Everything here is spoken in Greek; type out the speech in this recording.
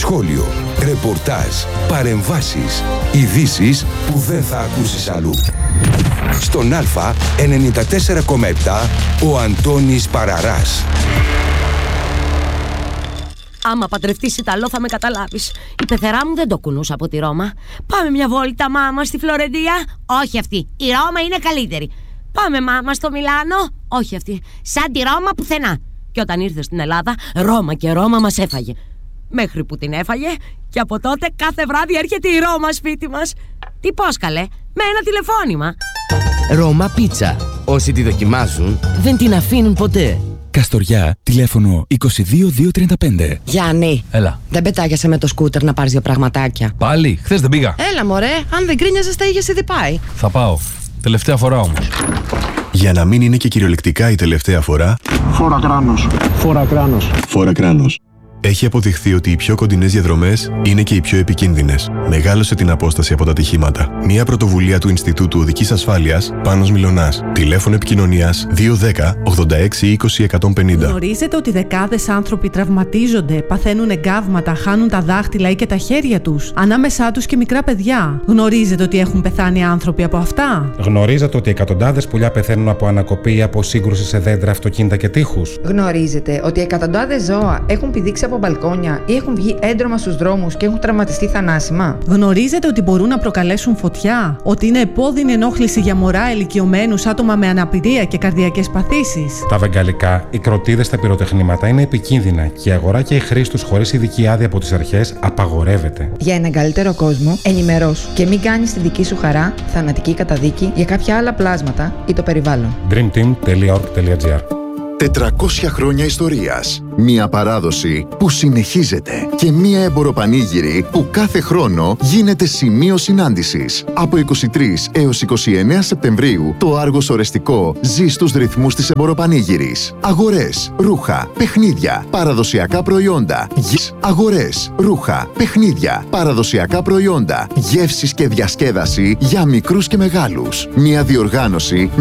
σχόλιο, ρεπορτάζ, παρεμβάσεις, ειδήσεις που δεν θα ακούσεις αλλού. Στον Α 94,7 ο Αντώνης Παραράς. Άμα παντρευτείς Ιταλό θα με καταλάβεις. Η πεθερά μου δεν το κουνούσα από τη Ρώμα. Πάμε μια βόλτα, μάμα, στη Φλωρεντία. Όχι αυτή. Η Ρώμα είναι καλύτερη. Πάμε, μάμα, στο Μιλάνο. Όχι αυτή. Σαν τη Ρώμα πουθενά. Και όταν ήρθε στην Ελλάδα, Ρώμα και Ρώμα μας έφαγε. Μέχρι που την έφαγε και από τότε κάθε βράδυ έρχεται η Ρώμα σπίτι μας. Τι πώς καλέ, με ένα τηλεφώνημα. Ρώμα πίτσα. Όσοι τη δοκιμάζουν δεν την αφήνουν ποτέ. Καστοριά, τηλέφωνο 22235. Γιάννη, Έλα. δεν πετάγεσαι με το σκούτερ να πάρεις δύο πραγματάκια? Πάλι, χθες δεν πήγα. Έλα μωρέ, αν δεν κρίνιαζες τα είχες ήδη πάει. Θα πάω. Τελευταία φορά όμως. Για να μην είναι και κυριολεκτικά η τελευταία φορά, Φόρα κράνος. Φόρα κράνος. φόρα κράνος. Έχει αποδειχθεί ότι οι πιο κοντινές διαδρομές είναι και οι πιο επικίνδυνες. Μεγάλωσε την απόσταση από τα ατυχήματα. Μια πρωτοβουλία του Ινστιτούτου Οδικής Ασφάλειας, Πάνος Μιλωνάς. Τηλέφωνο επικοινωνίας 210 86 20 150. Γνωρίζετε ότι δεκάδες άνθρωποι τραυματίζονται, παθαίνουν εγκάβματα, χάνουν τα δάχτυλα ή και τα χέρια τους, ανάμεσά τους και μικρά παιδιά. Γνωρίζετε ότι έχουν πεθάνει άνθρωποι από αυτά? Γνωρίζετε ότι εκατοντάδες πουλιά πεθαίνουν από ανακοπή ή από σύγκρουση σε δέντρα, αυτοκίνητα και τείχους? Γνωρίζετε ότι εκατοντάδες ζώα έχουν πηδήξει από μπαλκόνια ή έχουν βγει έντρομα στους δρόμους και έχουν τραυματιστεί θανάσιμα? Γνωρίζετε ότι μπορούν να προκαλέσουν φωτιά, ότι είναι επώδυνη ενόχληση για μωρά, ηλικιωμένους, άτομα με αναπηρία και καρδιακές παθήσεις? Τα βεγγαλικά, οι κροτίδες στα πυροτεχνήματα είναι επικίνδυνα και η αγορά και η χρήση τους χωρίς ειδική άδεια από τις αρχές απαγορεύεται. Για έναν καλύτερο κόσμο, ενημερώσου και μην κάνεις τη δική σου χαρά θανατική καταδίκη για κάποια άλλα πλάσματα ή το περιβάλλον. dreamteam.org.gr 400 χρόνια ιστορίας. Μία παράδοση που συνεχίζεται και μία εμποροπανήγυρη που κάθε χρόνο γίνεται σημείο συνάντησης. Από 23 έως 29 Σεπτεμβρίου το Άργος Ορεστικό ζει στους ρυθμούς της εμποροπανήγυρης. Αγορές, ρούχα, παιχνίδια, παραδοσιακά προϊόντα. Αγορές, ρούχα, παιχνίδια, παραδοσιακά προϊόντα, γεύσεις και διασκέδαση για μικρούς και μεγάλους. Μία διοργάνωση